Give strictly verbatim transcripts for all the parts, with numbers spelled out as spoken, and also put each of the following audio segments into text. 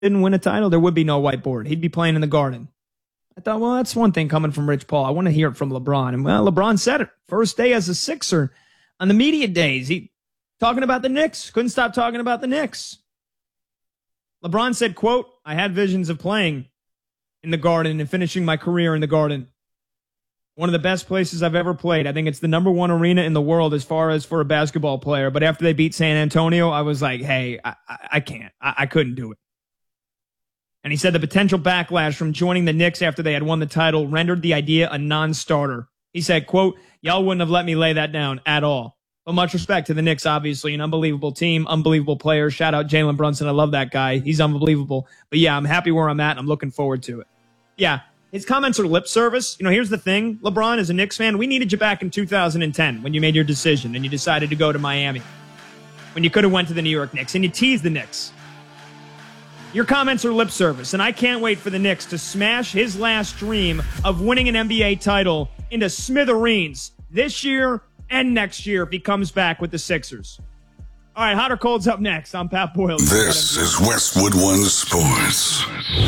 didn't win a title, there would be no whiteboard. He'd be playing in the Garden. I thought, well, that's one thing coming from Rich Paul. I want to hear it from LeBron. And, well, LeBron said it. First day as a Sixer on the media days. He talking about the Knicks. Couldn't stop talking about the Knicks. LeBron said, quote, I had visions of playing in the Garden and finishing my career in the Garden. One of the best places I've ever played. I think it's the number one arena in the world as far as for a basketball player. But after they beat San Antonio, I was like, hey, I, I, I can't. I, I couldn't do it. And he said the potential backlash from joining the Knicks after they had won the title rendered the idea a non-starter. He said, quote, y'all wouldn't have let me lay that down at all. But much respect to the Knicks, obviously, an unbelievable team, unbelievable players. Shout out Jalen Brunson. I love that guy. He's unbelievable. But yeah, I'm happy where I'm at, and I'm looking forward to it. Yeah, his comments are lip service. You know, here's the thing, LeBron, as a Knicks fan, we needed you back in two thousand ten when you made your decision and you decided to go to Miami. When you could have went to the New York Knicks, and you teased the Knicks. Your comments are lip service, and I can't wait for the Knicks to smash his last dream of winning an N B A title into smithereens this year and next year if he comes back with the Sixers. All right, Hot or Cold's up next. I'm Pat Boyle. This is Westwood One Sports.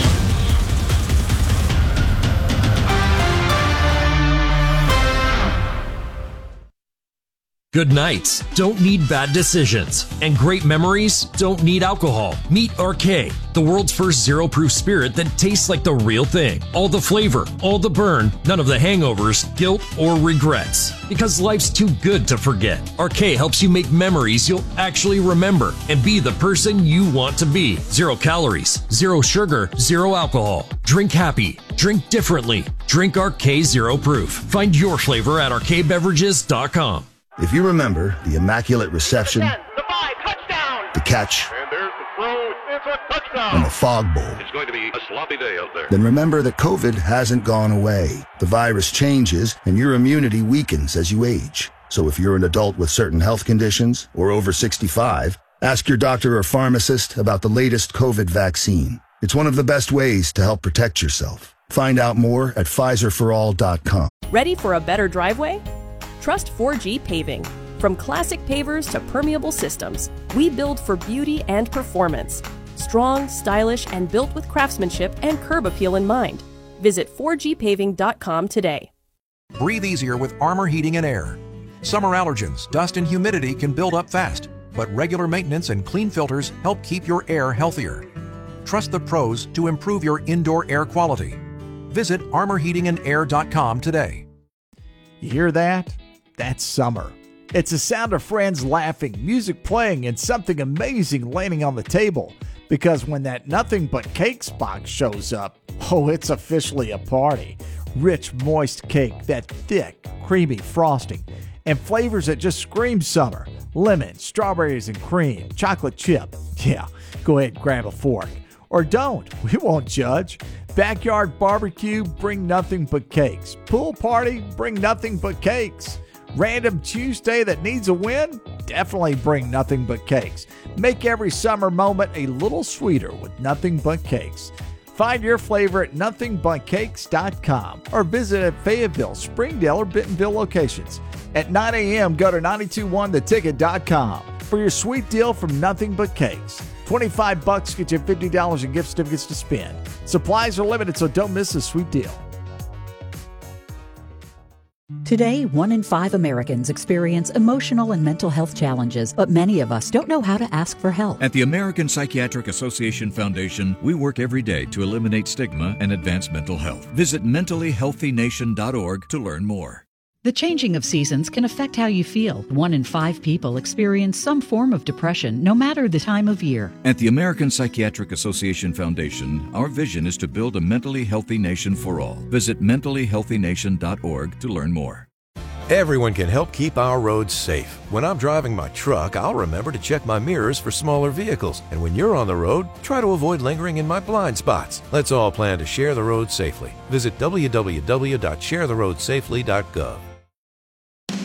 Good nights don't need bad decisions, and great memories don't need alcohol. Meet R K, the world's first zero-proof spirit that tastes like the real thing. All the flavor, all the burn, none of the hangovers, guilt, or regrets. Because life's too good to forget. R K helps you make memories you'll actually remember and be the person you want to be. Zero calories, zero sugar, zero alcohol. Drink happy. Drink differently. Drink R K Zero Proof. Find your flavor at R K beverages dot com. If you remember the immaculate reception, the, ten, the, five, touchdown. the catch, and there's the throw, it's a touchdown. and the fog bowl, it's going to be a sloppy day out there. Then remember that COVID hasn't gone away. The virus changes, and your immunity weakens as you age. So if you're an adult with certain health conditions or over sixty-five, ask your doctor or pharmacist about the latest COVID vaccine. It's one of the best ways to help protect yourself. Find out more at Pfizer for all dot com. Ready for a better driveway? Trust four G Paving. From classic pavers to permeable systems, we build for beauty and performance. Strong, stylish, and built with craftsmanship and curb appeal in mind. Visit four G paving dot com today. Breathe easier with Armor Heating and Air. Summer allergens, dust, and humidity can build up fast, but regular maintenance and clean filters help keep your air healthier. Trust the pros to improve your indoor air quality. Visit armor heating and air dot com today. You hear that? That's summer. It's the sound of friends laughing, music playing, and something amazing landing on the table. Because when that Nothing But Cakes box shows up, oh, it's officially a party. Rich, moist cake, that thick, creamy frosting, and flavors that just scream summer. Lemon, strawberries and cream, chocolate chip. Yeah, go ahead and grab a fork. Or don't, we won't judge. Backyard barbecue, bring nothing but cakes. Pool party, bring nothing but cakes. Random Tuesday that needs a win? Definitely bring nothing but cakes. Make every summer moment a little sweeter with Nothing But Cakes. Find your flavor at nothing but cakes dot com or visit at Fayetteville, Springdale, or Bentonville locations. At nine a.m., go to nine two one the ticket dot com for your sweet deal from Nothing But Cakes. twenty-five bucks get you fifty dollars in gift certificates to spend. Supplies are limited, so don't miss this sweet deal. Today, one in five Americans experience emotional and mental health challenges, but many of us don't know how to ask for help. At the American Psychiatric Association Foundation, we work every day to eliminate stigma and advance mental health. Visit mentally healthy nation dot org to learn more. The changing of seasons can affect how you feel. One in five people experience some form of depression, no matter the time of year. At the American Psychiatric Association Foundation, our vision is to build a mentally healthy nation for all. Visit mentally healthy nation dot org to learn more. Everyone can help keep our roads safe. When I'm driving my truck, I'll remember to check my mirrors for smaller vehicles. And when you're on the road, try to avoid lingering in my blind spots. Let's all plan to share the road safely. Visit w w w dot share the road safely dot gov.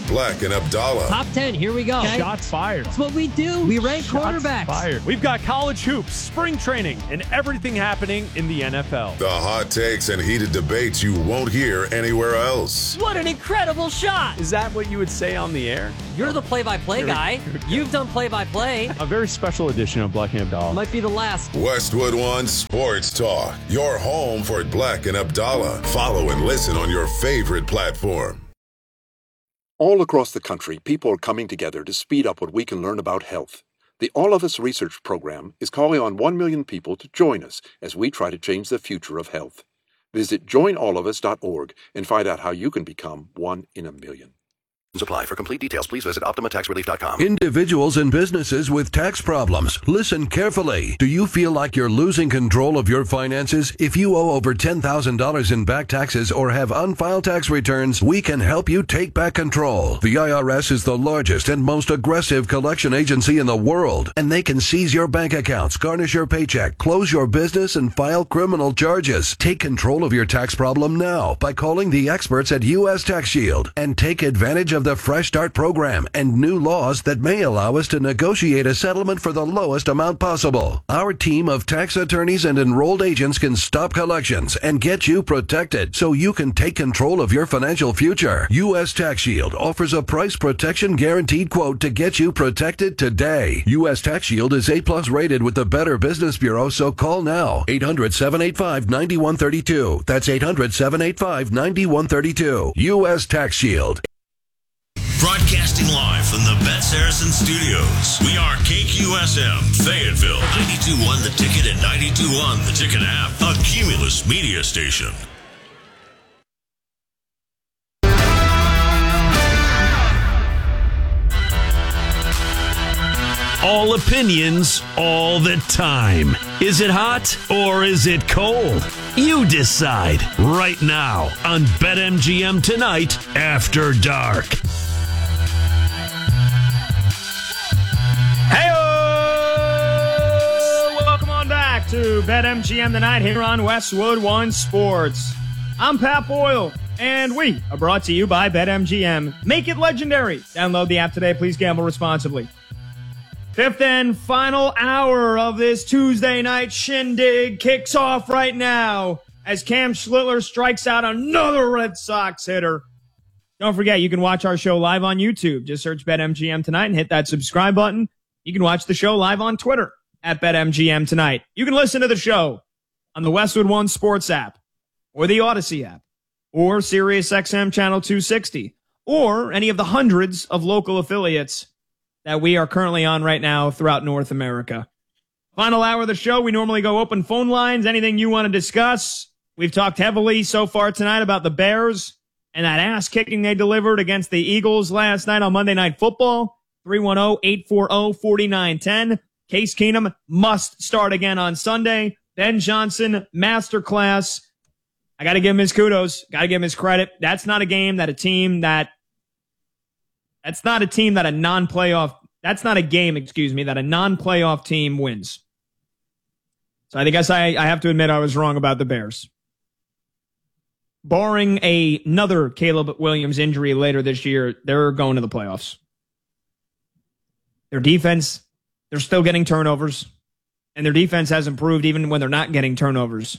Black and Abdallah. Top ten, here we go. Okay. Shots fired. That's what we do. We rank Shots quarterbacks. Fired. We've got college hoops, spring training, and everything happening in the N F L. The hot takes and heated debates you won't hear anywhere else. What an incredible shot. Is that what you would say on the air? You're the play-by-play guy. You've done play-by-play. A very special edition of Black and Abdallah. Might be the last. Westwood One Sports Talk. Your home for Black and Abdallah. Follow and listen on your favorite platform. All across the country, people are coming together to speed up what we can learn about health. The All of Us Research Program is calling on one million people to join us as we try to change the future of health. Visit join all of us dot org and find out how you can become one in a million. Apply. For complete details, please visit optima tax relief dot com. Individuals and businesses with tax problems, listen carefully. Do you feel like you're losing control of your finances? If you owe over ten thousand dollars in back taxes or have unfiled tax returns, we can help you take back control. The I R S is the largest and most aggressive collection agency in the world, and they can seize your bank accounts, garnish your paycheck, close your business, and file criminal charges. Take control of your tax problem now by calling the experts at U S Tax Shield and take advantage of the Fresh Start program and new laws that may allow us to negotiate a settlement for the lowest amount possible. Our team of tax attorneys and enrolled agents can stop collections and get you protected so you can take control of your financial future. U S Tax Shield offers a price protection guaranteed quote to get you protected today. U S Tax Shield is A plus rated with the Better Business Bureau, so call now. eight hundred, seven eight five, nine one three two. That's eight hundred, seven eight five, nine one three two. U S Tax Shield. Broadcasting live from the Bet Saracen Studios. We are K Q S M, Fayetteville, ninety-two point one The Ticket and ninety-two point one The Ticket app, a Cumulus media station. All opinions, all the time. Is it hot or is it cold? You decide right now on BetMGM Tonight After Dark. Welcome on back to BetMGM Tonight here on Westwood One Sports. I'm Pat Boyle, and we are brought to you by BetMGM. Make it legendary. Download the app today. Please gamble responsibly. Fifth and final hour of this Tuesday night shindig kicks off right now as Cam Schlittler strikes out another Red Sox hitter. Don't forget, you can watch our show live on YouTube. Just search BetMGM Tonight and hit that subscribe button. You can watch the show live on Twitter at BetMGM Tonight. You can listen to the show on the Westwood One Sports app or the Odyssey app or SiriusXM Channel two sixty or any of the hundreds of local affiliates that we are currently on right now throughout North America. Final hour of the show, we normally go open phone lines. Anything you want to discuss? We've talked heavily so far tonight about the Bears and that ass kicking they delivered against the Eagles last night on Monday Night Football. three one zero, eight four zero, four nine one zero. Case Keenum must start again on Sunday. Ben Johnson, masterclass. I got to give him his kudos. Got to give him his credit. That's not a game that a team that, that's not a team that a non-playoff, that's not a game, excuse me, that a non-playoff team wins. So I guess I, I have to admit I was wrong about the Bears. Barring a, another Caleb Williams injury later this year, they're going to the playoffs. Their defense, they're still getting turnovers, and their defense has improved even when they're not getting turnovers.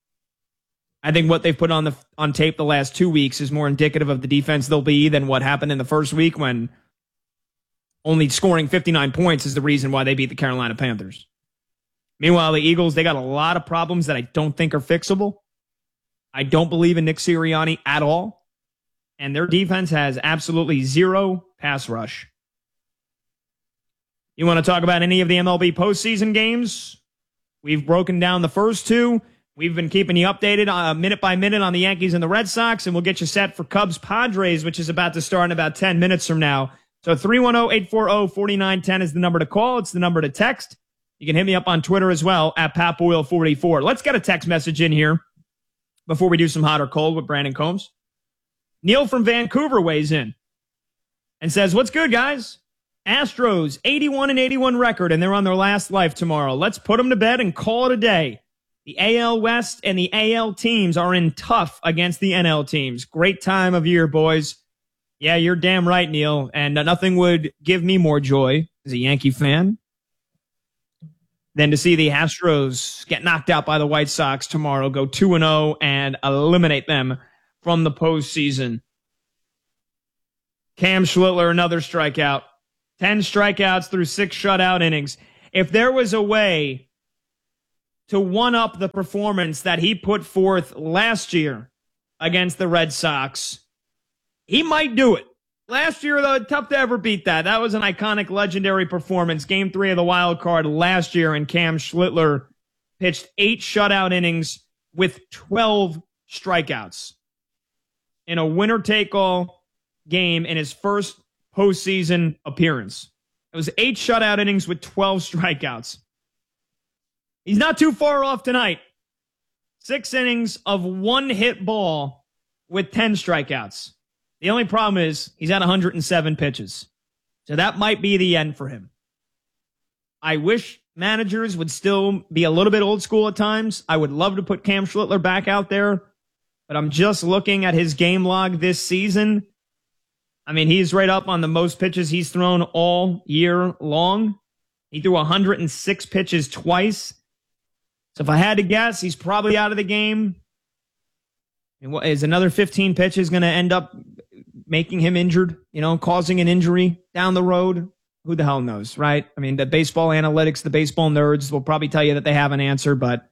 I think what they've put on the on tape the last two weeks is more indicative of the defense they'll be than what happened in the first week when only scoring fifty-nine points is the reason why they beat the Carolina Panthers. Meanwhile, the Eagles, they got a lot of problems that I don't think are fixable. I don't believe in Nick Sirianni at all, and their defense has absolutely zero pass rush. You want to talk about any of the M L B postseason games? We've broken down the first two. We've been keeping you updated uh, minute by minute on the Yankees and the Red Sox, and we'll get you set for Cubs-Padres, which is about to start in about ten minutes from now. So three one zero, eight four zero, four nine one zero is the number to call. It's the number to text. You can hit me up on Twitter as well, at Pat Boyle forty-four. Let's get a text message in here before we do some hot or cold with Brandon Combs. Neil from Vancouver weighs in and says, what's good, guys? Astros, eighty-one and eighty-one record, and they're on their last life tomorrow. Let's put them to bed and call it a day. The A L West and the A L teams are in tough against the N L teams. Great time of year, boys. Yeah, you're damn right, Neil. And uh, nothing would give me more joy as a Yankee fan than to see the Astros get knocked out by the White Sox tomorrow, go two and oh, and eliminate them from the postseason. Cam Schlittler, another strikeout. ten strikeouts through six shutout innings. If there was a way to one-up the performance that he put forth last year against the Red Sox, he might do it. Last year, though, tough to ever beat that. That was an iconic, legendary performance. Game three of the wild card last year, and Cam Schlittler pitched eight shutout innings with twelve strikeouts in a winner-take-all game in his first postseason appearance. It was eight shutout innings with twelve strikeouts. He's not too far off tonight. Six innings of one-hit ball with ten strikeouts. The only problem is he's at one hundred seven pitches. So that might be the end for him. I wish managers would still be a little bit old school at times. I would love to put Cam Schlittler back out there, but I'm just looking at his game log this season. I mean, he's right up on the most pitches he's thrown all year long. He threw one hundred six pitches twice. So if I had to guess, he's probably out of the game. And what, is another fifteen pitches going to end up making him injured, you know, causing an injury down the road? Who the hell knows, right? I mean, the baseball analytics, the baseball nerds will probably tell you that they have an answer, but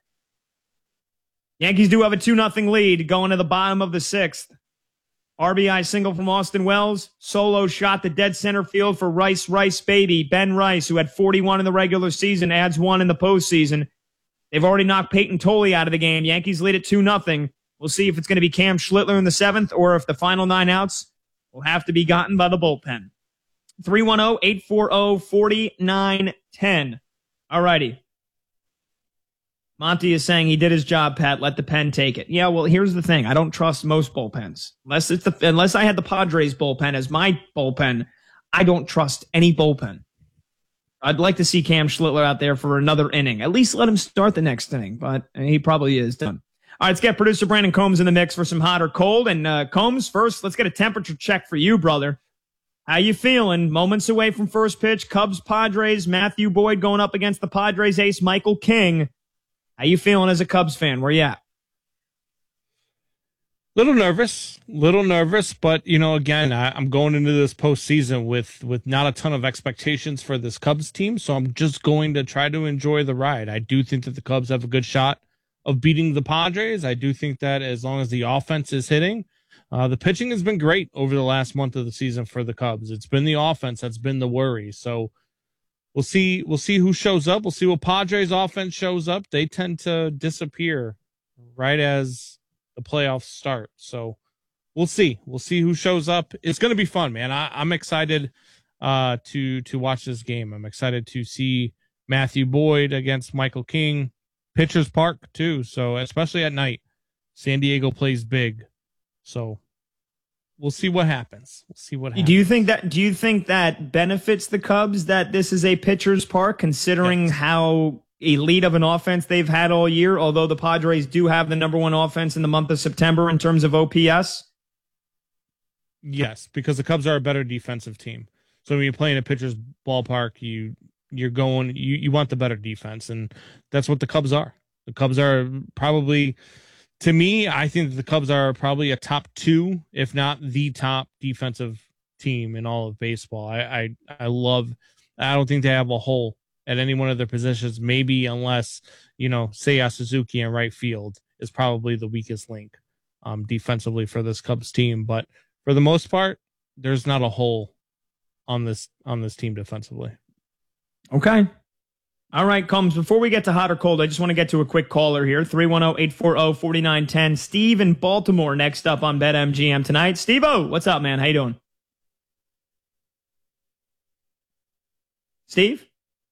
Yankees do have a two nothing lead going to the bottom of the sixth. R B I single from Austin Wells. Solo shot to dead center field for Rice Rice baby. Ben Rice, who had forty-one in the regular season, adds one in the postseason. They've already knocked Peyton Tolley out of the game. Yankees lead at two nothing. We'll see if it's going to be Cam Schlittler in the seventh or if the final nine outs will have to be gotten by the bullpen. three one zero, eight four zero, four nine one zero. All righty. Monty is saying he did his job, Pat. Let the pen take it. Yeah, well, here's the thing. I don't trust most bullpens. Unless it's the unless I had the Padres bullpen as my bullpen, I don't trust any bullpen. I'd like to see Cam Schlittler out there for another inning. At least let him start the next inning, but he probably is done. All right, let's get producer Brandon Combs in the mix for some hot or cold. And uh, Combs, first, let's get a temperature check for you, brother. How you feeling? Moments away from first pitch, Cubs, Padres, Matthew Boyd going up against the Padres ace, Michael King. How you feeling as a Cubs fan? Where you at? Little nervous, little nervous, but, you know, again, I, I'm going into this postseason with, with not a ton of expectations for this Cubs team, so I'm just going to try to enjoy the ride. I do think that the Cubs have a good shot of beating the Padres. I do think that as long as the offense is hitting, uh, the pitching has been great over the last month of the season for the Cubs. It's been the offense that's been the worry, so we'll see, we'll see who shows up. We'll see what Padres offense shows up. They tend to disappear right as the playoffs start. So we'll see. We'll see who shows up. It's going to be fun, man. I, I'm excited uh, to to watch this game. I'm excited to see Matthew Boyd against Michael King. Pitchers Park, too. So especially at night, San Diego plays big. So we'll see what happens. We'll see what happens. Do you think that do you think that benefits the Cubs that this is a pitcher's park, considering yes. how elite of an offense they've had all year, although the Padres do have the number one offense in the month of September in terms of O P S? Yes, because the Cubs are a better defensive team. So when you play in a pitcher's ballpark, you you're going you, you want the better defense, and that's what the Cubs are. The Cubs are probably, to me, I think the Cubs are probably a top two, if not the top defensive team in all of baseball. I I, I love I don't think they have a hole at any one of their positions, maybe unless, you know, Seiya Suzuki in right field is probably the weakest link um, defensively for this Cubs team. But for the most part, there's not a hole on this on this team defensively. Okay. All right, Combs, before we get to hot or cold, I just want to get to a quick caller here. three one zero, eight four zero, four nine one zero. Steve in Baltimore next up on BetMGM tonight. Steve-O, what's up, man? How you doing? Steve?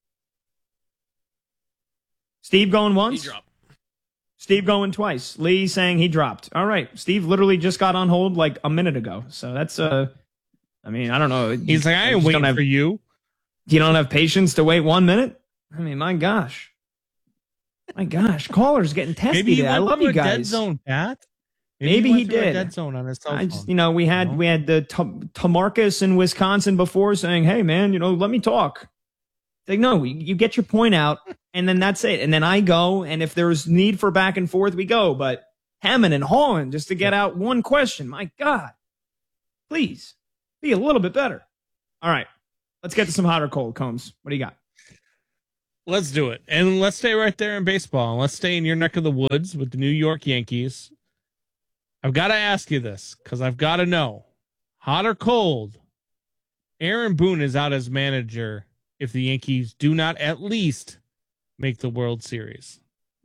Steve going once? He dropped. Steve going twice. Lee saying he dropped. All right. Steve literally just got on hold like a minute ago. So that's, uh, I mean, I don't know. He's like, I ain't waiting have, for you. You don't have patience to wait one minute? I mean, my gosh. My gosh. Callers getting testy today. I love you guys. Dead zone, Pat. Maybe, Maybe he did. Dead zone on his cell I phone. just, you know, we had No? we had the Tamarcus in Wisconsin before saying, "Hey, man, you know, let me talk." It's like, no, you, you get your point out, and then that's it. And then I go, and if there's need for back and forth, we go. But hemming and hawing just to get out one question, my God, please be a little bit better. All right, let's get to some hot or cold. Combs, what do you got? Let's do it. And let's stay right there in baseball. And let's stay in your neck of the woods with the New York Yankees. I've got to ask you this because I've got to know. Hot or cold, Aaron Boone is out as manager if the Yankees do not at least make the World Series.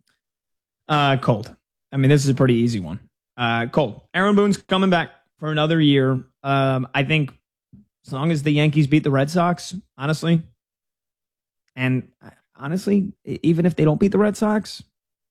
Uh, cold. I mean, this is a pretty easy one. Uh, cold. Aaron Boone's coming back for another year. Um, I think as long as the Yankees beat the Red Sox, honestly, and honestly, even if they don't beat the Red Sox,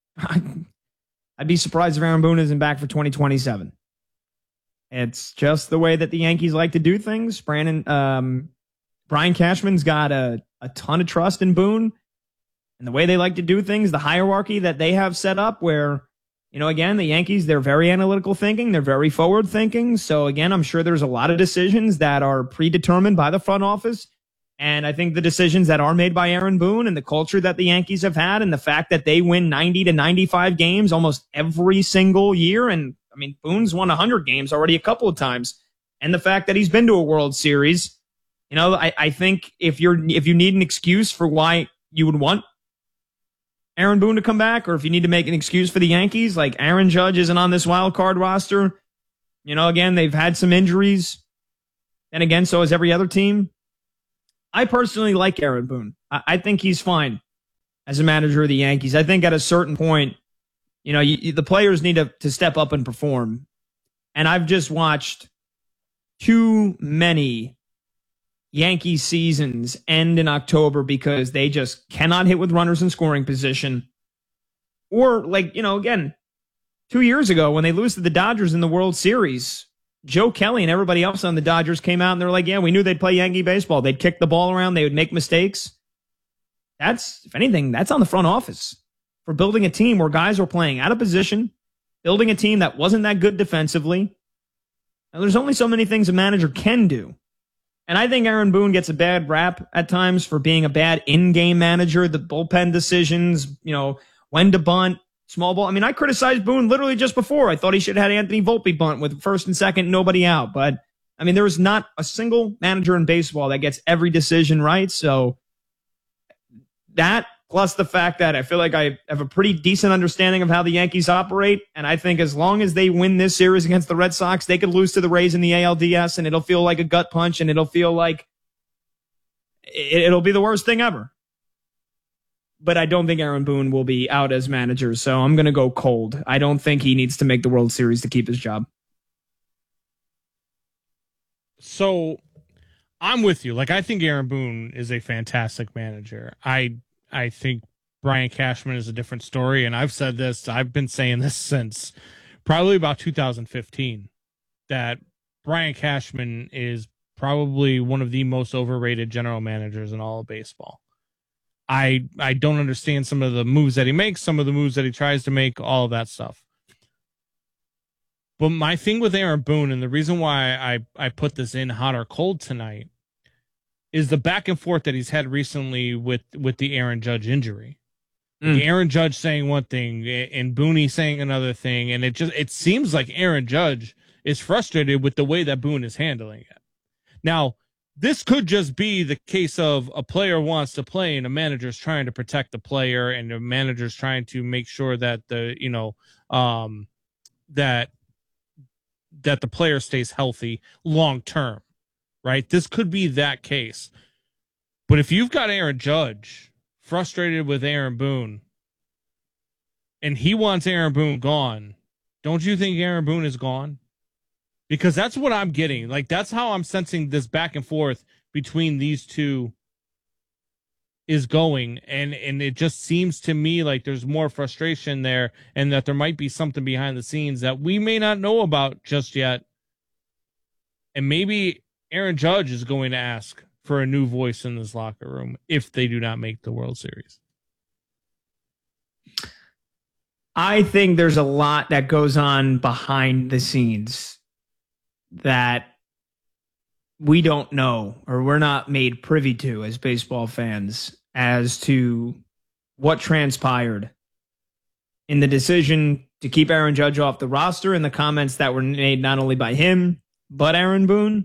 I'd be surprised if Aaron Boone isn't back for twenty twenty-seven. It's just the way that the Yankees like to do things. Brandon, um, Brian Cashman's got a, a ton of trust in Boone and the way they like to do things, the hierarchy that they have set up where, you know, again, the Yankees, they're very analytical thinking. They're very forward thinking. So again, I'm sure there's a lot of decisions that are predetermined by the front office. And I think the decisions that are made by Aaron Boone and the culture that the Yankees have had and the fact that they win ninety to ninety-five games almost every single year. And I mean, Boone's won one hundred games already a couple of times. And the fact that he's been to a World Series, you know, I, I think if you're, if you need an excuse for why you would want Aaron Boone to come back, or if you need to make an excuse for the Yankees, like Aaron Judge isn't on this wild card roster. You know, again, they've had some injuries. And again, so has every other team. I personally like Aaron Boone. I, I think he's fine as a manager of the Yankees. I think at a certain point, you know, you, you, the players need to, to step up and perform. And I've just watched too many Yankee seasons end in October because they just cannot hit with runners in scoring position. Or like, you know, again, two years ago when they lose to the Dodgers in the World Series, Joe Kelly and everybody else on the Dodgers came out and they're like, yeah, we knew they'd play Yankee baseball. They'd kick the ball around. They would make mistakes. That's, if anything, that's on the front office for building a team where guys were playing out of position, building a team that wasn't that good defensively. Now, there's only so many things a manager can do. And I think Aaron Boone gets a bad rap at times for being a bad in-game manager, the bullpen decisions, you know, when to bunt, small ball. I mean, I criticized Boone literally just before. I thought he should have had Anthony Volpe bunt with first and second, nobody out. But, I mean, there is not a single manager in baseball that gets every decision right. So that, plus the fact that I feel like I have a pretty decent understanding of how the Yankees operate. And I think as long as they win this series against the Red Sox, they could lose to the Rays in the A L D S, and it'll feel like a gut punch, and it'll feel like it'll be the worst thing ever. But I don't think Aaron Boone will be out as manager, so I'm going to go cold. I don't think he needs to make the World Series to keep his job. So I'm with you. Like, I think Aaron Boone is a fantastic manager. I I think Brian Cashman is a different story, and I've said this, I've been saying this since probably about two thousand fifteen, that Brian Cashman is probably one of the most overrated general managers in all of baseball. I I don't understand some of the moves that he makes, some of the moves that he tries to make, all of that stuff. But my thing with Aaron Boone, and the reason why I, I put this in hot or cold tonight, is the back and forth that he's had recently with, with the Aaron Judge injury. Mm. The Aaron Judge saying one thing and Booney saying another thing, and it just it seems like Aaron Judge is frustrated with the way that Boone is handling it. Now, this could just be the case of a player wants to play and a manager's trying to protect the player, and the manager's trying to make sure that the, you know, um, that, that the player stays healthy long term, right? This could be that case. But if you've got Aaron Judge frustrated with Aaron Boone and he wants Aaron Boone gone, don't you think Aaron Boone is gone? Because that's what I'm getting. Like, that's how I'm sensing this back and forth between these two is going. And, and it just seems to me like there's more frustration there, and that there might be something behind the scenes that we may not know about just yet. And maybe Aaron Judge is going to ask for a new voice in this locker room if they do not make the World Series. I think there's a lot that goes on behind the scenes that we don't know or we're not made privy to as baseball fans as to what transpired in the decision to keep Aaron Judge off the roster and the comments that were made not only by him, but Aaron Boone.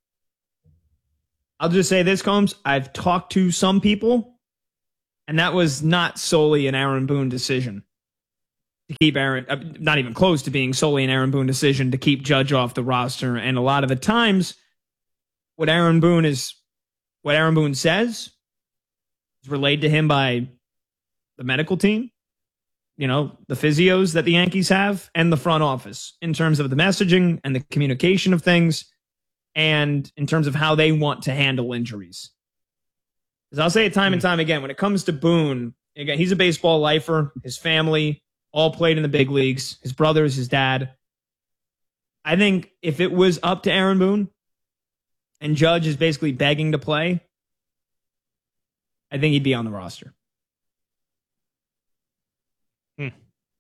I'll just say this, Combs. I've talked to some people, and that was not solely an Aaron Boone decision to keep Aaron, uh, not even close to being solely an Aaron Boone decision to keep Judge off the roster. And a lot of the times, what Aaron Boone is, what Aaron Boone says is relayed to him by the medical team, you know, the physios that the Yankees have, and the front office in terms of the messaging and the communication of things, and in terms of how they want to handle injuries. Because I'll say it time and time again, when it comes to Boone, again, he's a baseball lifer. His family all played in the big leagues. His brothers, his dad. I think if it was up to Aaron Boone and Judge is basically begging to play, I think he'd be on the roster. Hmm.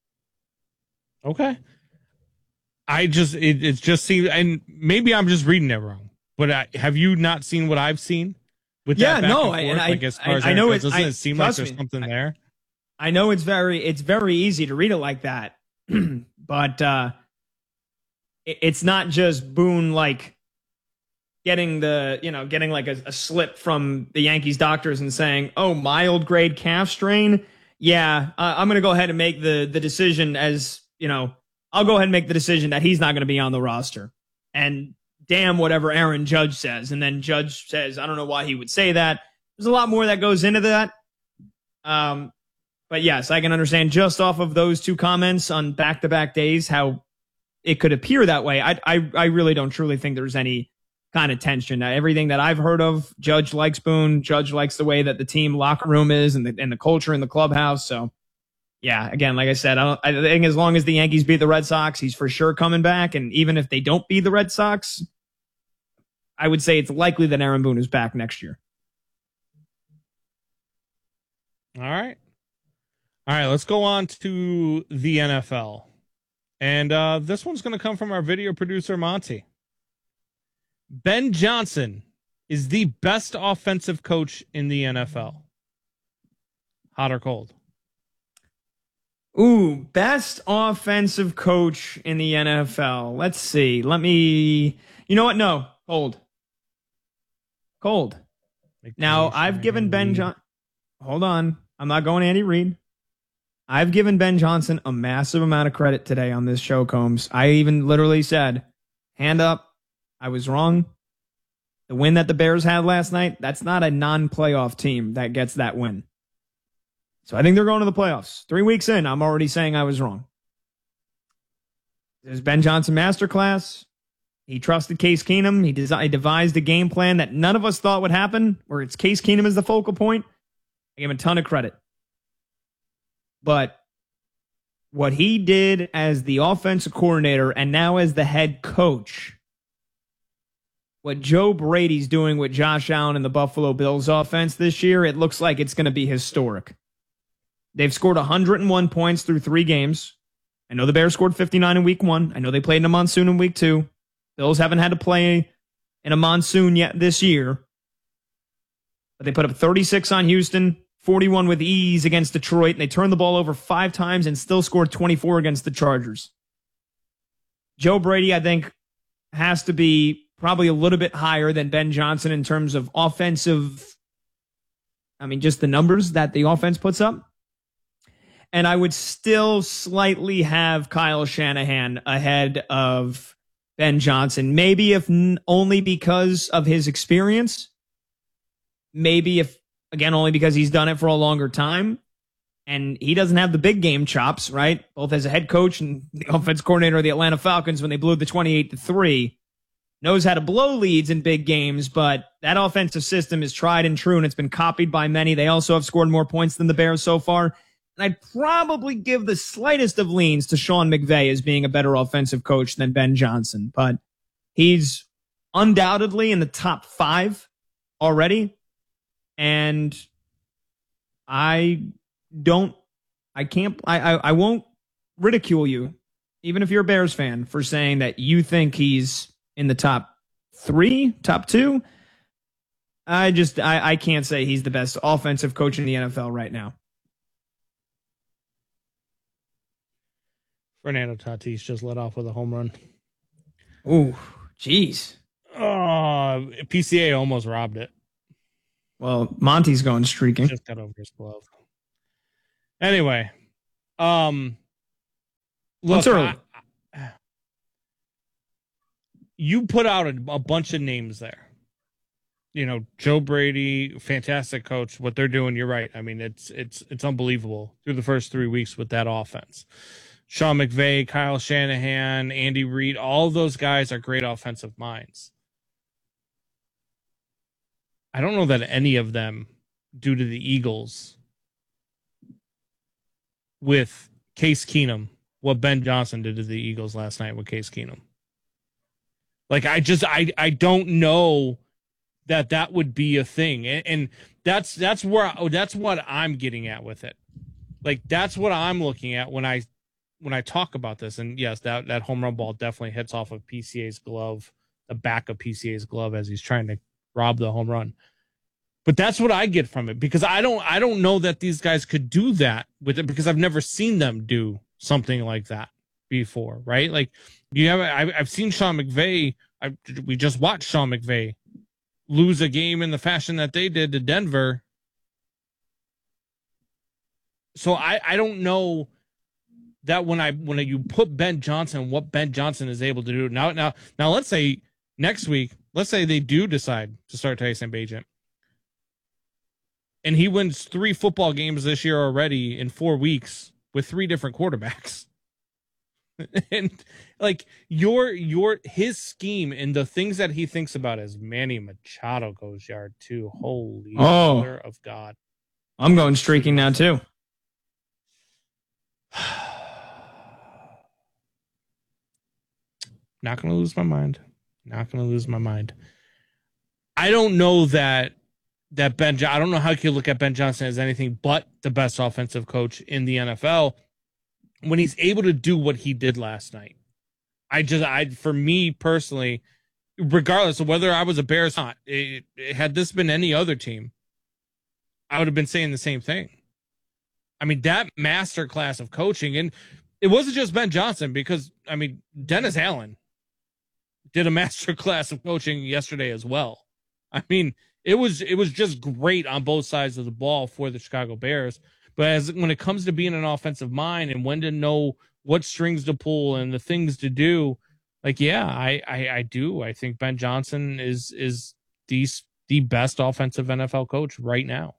Okay. I just, it, it just seems, and maybe I'm just reading it wrong, but I, have you not seen what I've seen? With yeah, that back no, and and forth? I, Like, as far I, as I know goes, it's, doesn't I, it seem like trust there's me, something I, there? I know it's very, it's very easy to read it like that, but uh, it, it's not just Boone like getting the, you know, getting like a, a slip from the Yankees doctors and saying, "Oh, mild grade calf strain. Yeah, uh, I'm going to go ahead and make the the decision as, you know, I'll go ahead and make the decision that he's not going to be on the roster." And damn whatever Aaron Judge says. And then Judge says, I don't know why he would say that. There's a lot more that goes into that. Um, but yes, I can understand just off of those two comments on back-to-back days how it could appear that way. I, I, I really don't truly think there's any kind of tension. Uh, everything that I've heard of, Judge likes Boone. Judge likes the way that the team locker room is and the, and the culture in the clubhouse. So, yeah, again, like I said, I, don't, I think as long as the Yankees beat the Red Sox, he's for sure coming back. And even if they don't beat the Red Sox, I would say it's likely that Aaron Boone is back next year. All right. All right, let's go on to the N F L. And uh, this one's going to come from our video producer, Monty. Ben Johnson is the best offensive coach in the N F L. Hot or cold? Ooh, best offensive coach in the N F L. Let's see. Let me... You know what? No. Cold. Cold. Now, I've given Ben Johnson... Hold on. I'm not going Andy Reid. I've given Ben Johnson a massive amount of credit today on this show, Combs. I even literally said, hand up, I was wrong. The win that the Bears had last night, that's not a non-playoff team that gets that win. So I think they're going to the playoffs. Three weeks in, I'm already saying I was wrong. There's Ben Johnson masterclass. He trusted Case Keenum. He, des- he devised a game plan that none of us thought would happen, where it's Case Keenum as the focal point. I give him a ton of credit. But what he did as the offensive coordinator and now as the head coach, what Joe Brady's doing with Josh Allen and the Buffalo Bills offense this year, it looks like it's going to be historic. They've scored one hundred one points through three games. I know the Bears scored fifty-nine in week one. I know they played in a monsoon in week two. Bills haven't had to play in a monsoon yet this year. But they put up thirty-six on Houston, forty-one with ease against Detroit, and they turned the ball over five times and still scored twenty-four against the Chargers. Joe Brady, I think, has to be probably a little bit higher than Ben Johnson in terms of offensive, I mean, just the numbers that the offense puts up. And I would still slightly have Kyle Shanahan ahead of Ben Johnson. Maybe if n- only because of his experience. Maybe if, again, only because he's done it for a longer time. And he doesn't have the big game chops, right? Both as a head coach and the offense coordinator of the Atlanta Falcons when they blew the twenty-eight to three. Knows how to blow leads in big games, but that offensive system is tried and true, and it's been copied by many. They also have scored more points than the Bears so far. And I'd probably give the slightest of leans to Sean McVay as being a better offensive coach than Ben Johnson. But he's undoubtedly in the top five already. And I don't, I can't, I, I, I won't ridicule you, even if you're a Bears fan, for saying that you think he's in the top three, top two. I just, I, I can't say he's the best offensive coach in the N F L right now. Fernando Tatis just let off with a home run. Ooh, jeez. Oh, P C A almost robbed it. Well, Monty's going streaking. Just got over his glove. Anyway, um, look, What's early? I, you put out a, a bunch of names there. You know, Joe Brady, fantastic coach. What they're doing, you're right. I mean, it's it's it's unbelievable through the first three weeks with that offense. Sean McVay, Kyle Shanahan, Andy Reid, all of those guys are great offensive minds. I don't know that any of them, due to the Eagles, with Case Keenum, what Ben Johnson did to the Eagles last night with Case Keenum. Like, I just, I, I don't know that that would be a thing. And, and that's, that's where, oh, that's what I'm getting at with it. Like, that's what I'm looking at when I, when I talk about this. And yes, that, that home run ball definitely hits off of P C A's glove, the back of P C A's glove as he's trying to rob the home run. But that's what I get from it, because I don't, I don't know that these guys could do that with it, because I've never seen them do something like that before. Right. Like, you have, I've, I've seen Sean McVay. I, we just watched Sean McVay lose a game in the fashion that they did to Denver. So I, I don't know that when I, when you put Ben Johnson, what Ben Johnson is able to do now, now, now, let's say next week, let's say they do decide to start Tyson Bagent, and he wins three football games this year already in four weeks with three different quarterbacks. And like your, your, his scheme and the things that he thinks about as Manny Machado goes yard too. Holy oh, mother of God. I'm going streaking now too. Not going to lose my mind. Not going to lose my mind. I don't know that, that Ben, I don't know how you can look at Ben Johnson as anything but the best offensive coach in the N F L when he's able to do what he did last night. I just, I, for me personally, regardless of whether I was a Bears or not, it, it, had this been any other team, I would have been saying the same thing. I mean, that master class of coaching, and it wasn't just Ben Johnson, because I mean, Dennis Allen did a master class of coaching yesterday as well. I mean, it was, it was just great on both sides of the ball for the Chicago Bears. But as when it comes to being an offensive mind and when to know what strings to pull and the things to do, like, yeah, I, I, I do. I think Ben Johnson is is the, the best offensive N F L coach right now.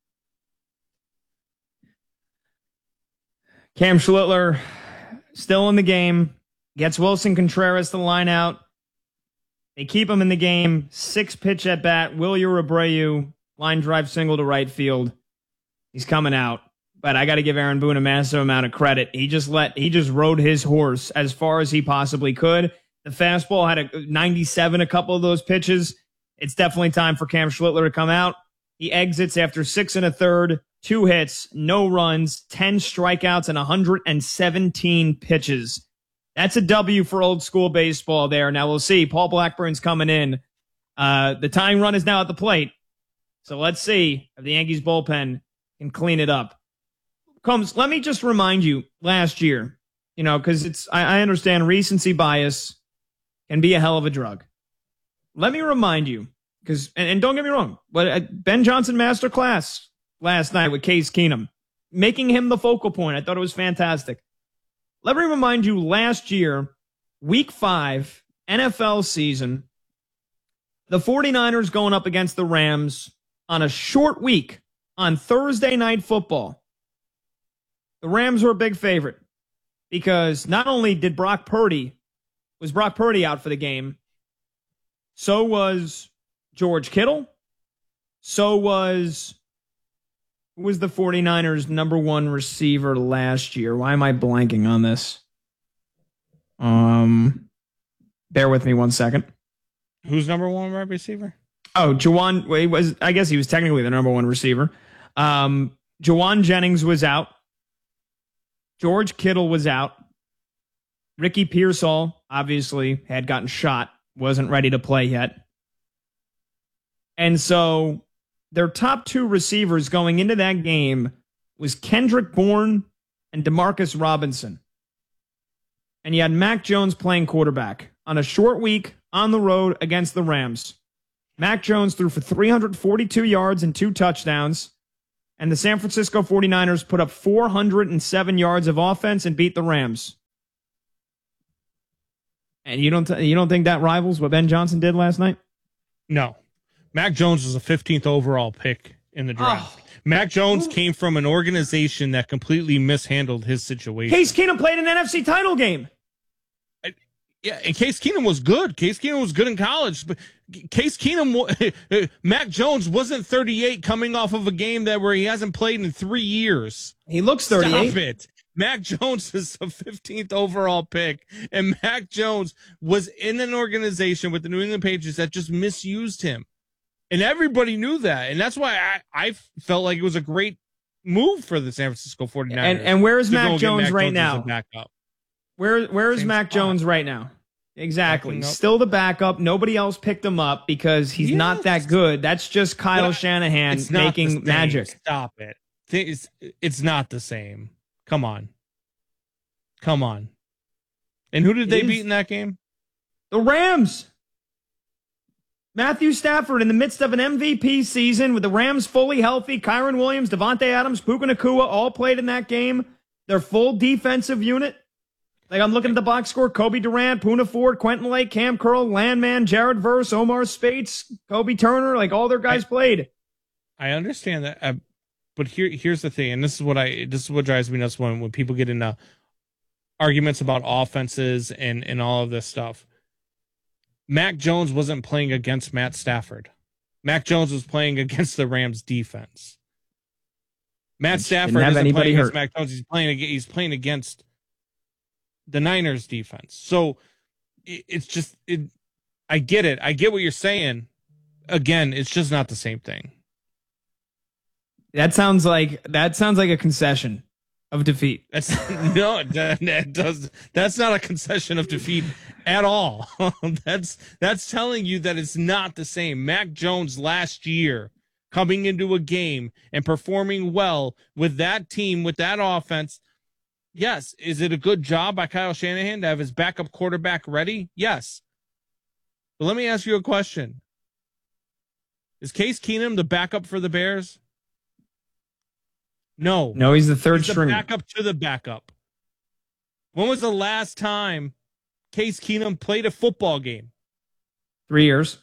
Cam Schlittler still in the game, gets Wilson Contreras the line out. They keep him in the game. Six pitch at bat. Wilyer Abreu, line drive single to right field. He's coming out. But I got to give Aaron Boone a massive amount of credit. He just let he just rode his horse as far as he possibly could. The fastball had a ninety-seven, a couple of those pitches. It's definitely time for Cam Schlittler to come out. He exits after six and a third, two hits, no runs, ten strikeouts, and one hundred seventeen pitches. That's a W for old school baseball there. Now we'll see. Paul Blackburn's coming in. Uh, the tying run is now at the plate. So let's see if the Yankees bullpen can clean it up. Combs, let me just remind you, last year, you know, because it's I, I understand recency bias can be a hell of a drug. Let me remind you, because and, and don't get me wrong, but uh, Ben Johnson masterclass last night with Case Keenum, making him the focal point. I thought it was fantastic. Let me remind you, last year, week five, N F L season, the 49ers going up against the Rams on a short week on Thursday Night Football. The Rams were a big favorite because not only did Brock Purdy, was Brock Purdy out for the game, so was George Kittle, so was, who was the 49ers' number one receiver last year? Why am I blanking on this? Um, bear with me one second. Who's number one wide receiver? Oh, Jawan, well, he was, I guess he was technically the number one receiver. Um, Jawan Jennings was out. George Kittle was out. Ricky Pearsall, obviously, had gotten shot, wasn't ready to play yet. And so their top two receivers going into that game was Kendrick Bourne and Demarcus Robinson. And you had Mac Jones playing quarterback on a short week on the road against the Rams. Mac Jones threw for three hundred forty-two yards and two touchdowns. And the San Francisco forty-niners put up four hundred seven yards of offense and beat the Rams. And you don't you don't think that rivals what Ben Johnson did last night? No. Mac Jones was a fifteenth overall pick in the draft. Oh. Mac Jones came from an organization that completely mishandled his situation. Case Keenum played an N F C title game. I, yeah, and Case Keenum was good. Case Keenum was good in college, but Case Keenum, Mac Jones wasn't thirty-eight coming off of a game that where he hasn't played in three years. He looks thirty-eight. Stop it. Mac Jones is a fifteenth overall pick, and Mac Jones was in an organization with the New England Patriots that just misused him. And everybody knew that. And that's why I, I felt like it was a great move for the San Francisco forty-niners. And, and where is Mac Jones Mac right Jones now? Backup. Where Where is Same Mac spot. Jones right now? Exactly. Still the backup. Nobody else picked him up because he's yes. not that good. That's just Kyle but Shanahan making magic. Stop it. It's, it's not the same. Come on. Come on. And who did it they is. beat in that game? The Rams. Matthew Stafford in the midst of an M V P season with the Rams fully healthy. Kyron Williams, Devontae Adams, Puka Nacua all played in that game. Their full defensive unit. Like I'm looking at the box score. Kobe Durant, Poona Ford, Quentin Lake, Cam Curl, Landman, Jared Verse, Omar Spates, Kobe Turner. Like all their guys I, played. I understand that. Uh, but here, here's the thing. And this is what I, this is what drives me nuts when, when people get into arguments about offenses and, and all of this stuff. Mac Jones wasn't playing against Matt Stafford. Mac Jones was playing against the Rams defense. Matt Stafford isn't playing against Mac Jones. He's playing, he's playing against the Niners defense. So it, it's just, it, I get it. I get what you're saying. Again, it's just not the same thing. That sounds like, that sounds like a concession of defeat. That's no, that, that does. That's not a concession of defeat at all. that's that's telling you that it's not the same. Mac Jones last year coming into a game and performing well with that team, with that offense. Yes, is it a good job by Kyle Shanahan to have his backup quarterback ready? Yes. But let me ask you a question: is Case Keenum the backup for the Bears? No. No, he's the third he's string. The backup to the backup. When was the last time Case Keenum played a football game? Three years.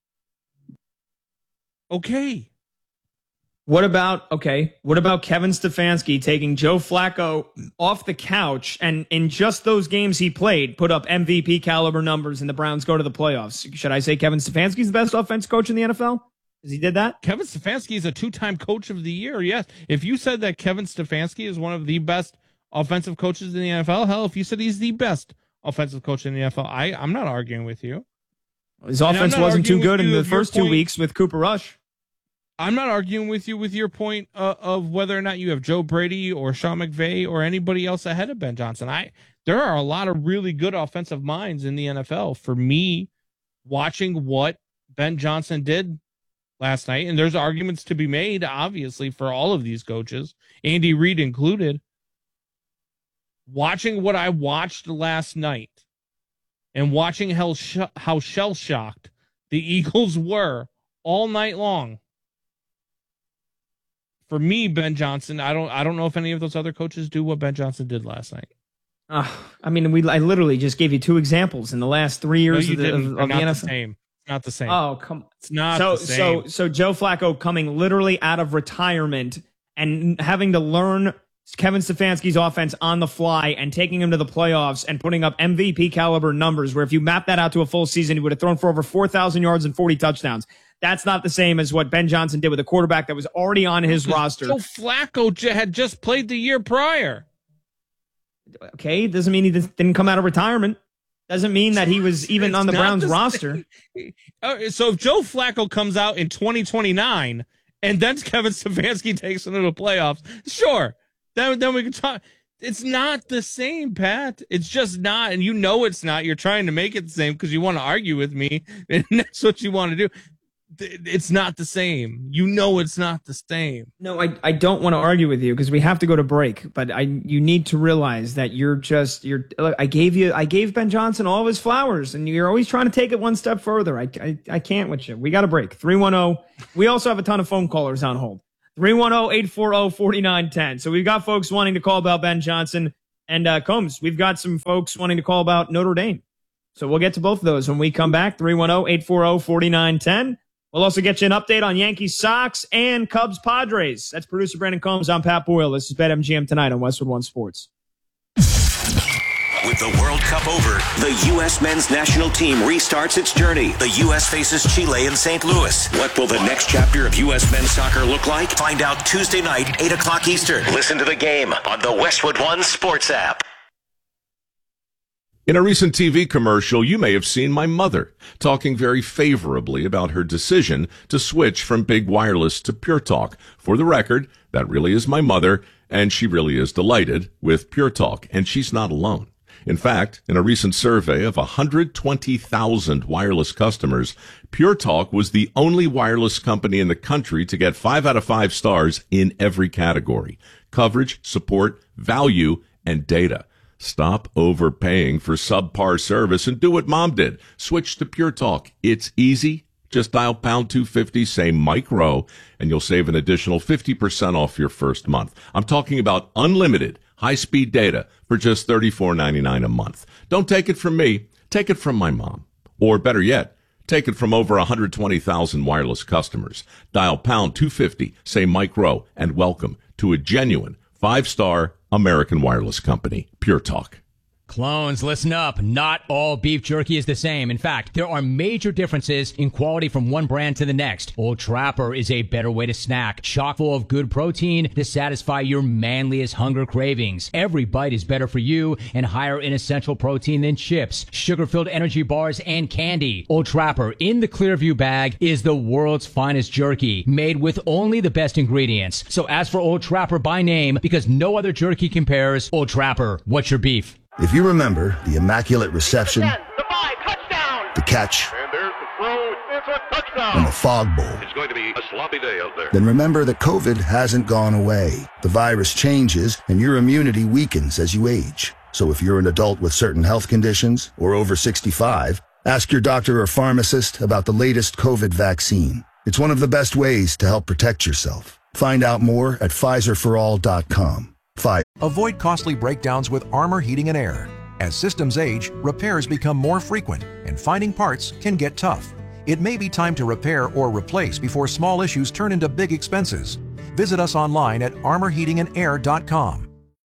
Okay. What about, okay, what about Kevin Stefanski taking Joe Flacco off the couch and in just those games he played, put up M V P caliber numbers and the Browns go to the playoffs? Should I say Kevin Stefanski's the best offense coach in the N F L? Because he did that? Kevin Stefanski is a two-time coach of the year, yes. If you said that Kevin Stefanski is one of the best offensive coaches in the N F L, hell, if you said he's the best offensive coach in the N F L, I, I'm not arguing with you. His offense wasn't too good in the first two weeks with Cooper Rush. I'm not arguing with you with your point uh, of whether or not you have Joe Brady or Sean McVay or anybody else ahead of Ben Johnson. I There are a lot of really good offensive minds in the N F L. For me, watching what Ben Johnson did last night, and there's arguments to be made, obviously, for all of these coaches, Andy Reid included. Watching what I watched last night and watching how, sh- how shell-shocked the Eagles were all night long. For me, Ben Johnson, I don't I don't know if any of those other coaches do what Ben Johnson did last night. Uh, I mean, we I literally just gave you two examples in the last three years no, of the, of, of the N F L. The same. Not the same. Oh, come on. It's not so, the same. So, so Joe Flacco coming literally out of retirement and having to learn Kevin Stefanski's offense on the fly and taking him to the playoffs and putting up M V P caliber numbers where if you map that out to a full season, he would have thrown for over four thousand yards and forty touchdowns. That's not the same as what Ben Johnson did with a quarterback that was already on his roster. Joe Flacco j- had just played the year prior. Okay, doesn't mean he didn't come out of retirement. Doesn't mean that he was even it's on the Browns the roster. Uh, so if Joe Flacco comes out in twenty twenty-nine and then Kevin Stefanski takes him to the playoffs, sure. Then, then we can talk. It's not the same, Pat. It's just not. And you know it's not. You're trying to make it the same because you want to argue with me. And that's what you want to do. It's not the same. You know it's not the same. No, I, I don't want to argue with you because we have to go to break. But I you need to realize that you're just you're. Look, I gave you I gave Ben Johnson all of his flowers, and you're always trying to take it one step further. I I, I can't with you. We got to break. three one zero. We also have a ton of phone callers on hold. three one zero, eight four zero, four nine one zero. So we've got folks wanting to call about Ben Johnson and uh, Combs. We've got some folks wanting to call about Notre Dame. So we'll get to both of those when we come back. three one zero, eight four zero, four nine one zero. We'll also get you an update on Yankees, Sox, and Cubs, Padres. That's producer Brandon Combs. I'm Pat Boyle. This is BetMGM Tonight on Westwood One Sports. With the World Cup over, the U S men's national team restarts its journey. The U S faces Chile in Saint Louis. What will the next chapter of U S men's soccer look like? Find out Tuesday night, eight o'clock Eastern. Listen to the game on the Westwood One Sports app. In a recent T V commercial, you may have seen my mother talking very favorably about her decision to switch from big wireless to Pure Talk. For the record, that really is my mother, and she really is delighted with Pure Talk, and she's not alone. In fact, in a recent survey of one hundred twenty thousand wireless customers, Pure Talk was the only wireless company in the country to get five out of five stars in every category: coverage, support, value, and data. Stop overpaying for subpar service and do what Mom did. Switch to Pure Talk. It's easy. Just dial pound two fifty, say Mike Rowe, and you'll save an additional fifty percent off your first month. I'm talking about unlimited high-speed data for just thirty-four ninety-nine a month. Don't take it from me. Take it from my mom. Or better yet, take it from over one hundred twenty thousand wireless customers. Dial pound two fifty, say Mike Rowe, and welcome to a genuine five-star American wireless company, Pure Talk. Clones, listen up. Not all beef jerky is the same. In fact, there are major differences in quality from one brand to the next. Old Trapper is a better way to snack, chock full of good protein to satisfy your manliest hunger cravings. Every bite is better for you and higher in essential protein than chips, sugar-filled energy bars, and candy. Old Trapper in the Clearview bag is the world's finest jerky, made with only the best ingredients. So ask for Old Trapper by name because no other jerky compares. Old Trapper, what's your beef? If you remember the immaculate reception, The five, touchdown! the catch, And there's the throw. It's a touchdown! and the fog bowl, It's going to be a sloppy day out there. then remember that COVID hasn't gone away. The virus changes, and your immunity weakens as you age. So if you're an adult with certain health conditions or over sixty-five, ask your doctor or pharmacist about the latest COVID vaccine. It's one of the best ways to help protect yourself. Find out more at Pfizer for all dot com. Five. Avoid costly breakdowns with Armor Heating and Air. As systems age, repairs become more frequent, and finding parts can get tough. It may be time to repair or replace before small issues turn into big expenses. Visit us online at armor heating and air dot com.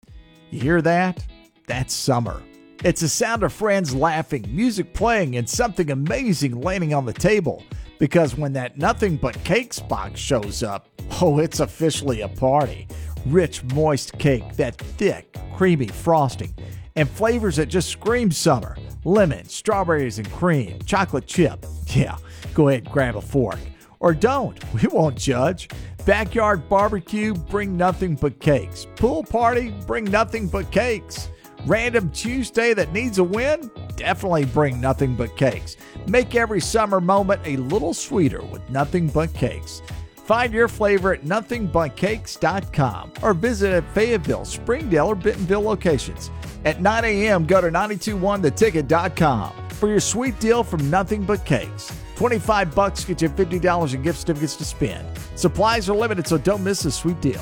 You hear that? That's summer. It's the sound of friends laughing, music playing, and something amazing landing on the table. Because when that Nothing But Cakes box shows up, oh, it's officially a party. Rich, moist cake, that thick, creamy frosting, and flavors that just scream summer. Lemon, strawberries and cream, chocolate chip. Yeah, go ahead and grab a fork. Or don't, we won't judge. Backyard barbecue, bring nothing but cakes. Pool party, bring nothing but cakes. Random Tuesday that needs a win? Definitely bring nothing but cakes. Make every summer moment a little sweeter with Nothing But Cakes. Find your flavor at nothing but cakes dot com or visit at Fayetteville, Springdale, or Bentonville locations. At nine a.m., go to nine two one the ticket dot com for your sweet deal from Nothing But Cakes. twenty-five bucks get you fifty dollars in gift certificates to spend. Supplies are limited, so don't miss this sweet deal.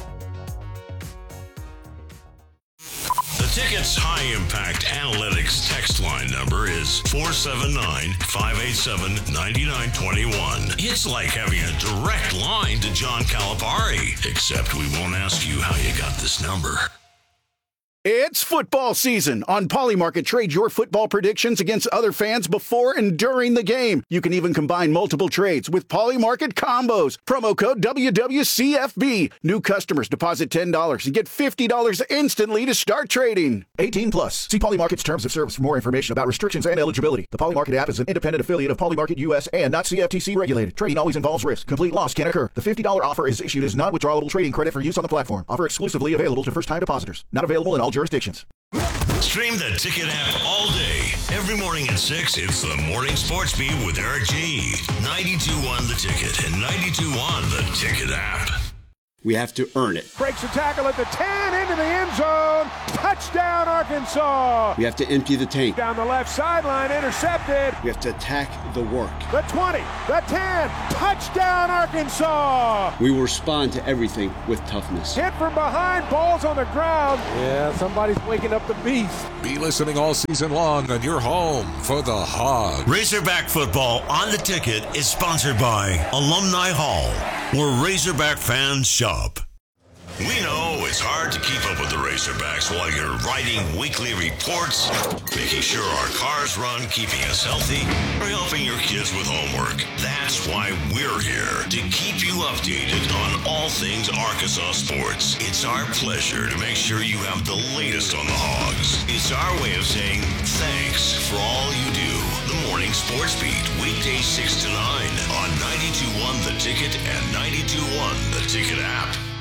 The Ticket's high-impact analytics text line number is four seven nine, five eight seven, nine nine two one. It's like having a direct line to John Calipari, except we won't ask you how you got this number. It's football season. On Polymarket, trade your football predictions against other fans before and during the game. You can even combine multiple trades with Polymarket combos. Promo code W W C F B. New customers deposit ten dollars and get fifty dollars instantly to start trading. eighteen plus. See Polymarket's terms of service for more information about restrictions and eligibility. The Polymarket app is an independent affiliate of Polymarket U S and not C F T C regulated. Trading always involves risk. Complete loss can occur. The fifty dollars offer is issued as non-withdrawable trading credit for use on the platform. Offer exclusively available to first-time depositors. Not available in all jurisdictions. Stream the Ticket app all day. Every morning at six, it's the Morning Sports Beat with Eric G. ninety-two point one The Ticket and ninety-two point one The Ticket app. We have to earn it. Breaks a tackle at the ten, into the end zone. Touchdown, Arkansas. We have to empty the tank. Down the left sideline, intercepted. We have to attack the work. The twenty, the ten, touchdown, Arkansas. We will respond to everything with toughness. Hit from behind, balls on the ground. Yeah, somebody's waking up the beast. Be listening all season long on your home for the Hogs. Razorback football on The Ticket is sponsored by Alumni Hall, where Razorback fans shop. We know it's hard to keep up with the Razorbacks while you're writing weekly reports, making sure our cars run, keeping us healthy, or helping your kids with homework. That's why we're here, to keep you updated on all things Arkansas sports. It's our pleasure to make sure you have the latest on the Hogs. It's our way of saying thanks for all you do. The Morning Sports Beat, weekdays six to nine on ninety-two point one The Ticket and ninety-two point one The Ticket app.